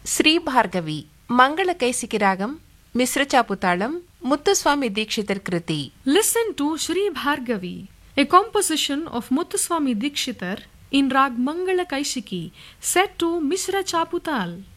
Shri Bhargavi Mangala కైసికి Ragam మిశ్రచాపుతాళం Muthuswami Dikshitar Kriti. Listen to Shri Bhargavi, a composition of Muthuswami Dikshitar in Rag Mangala Kaishiki, set to Mishra Chaputal.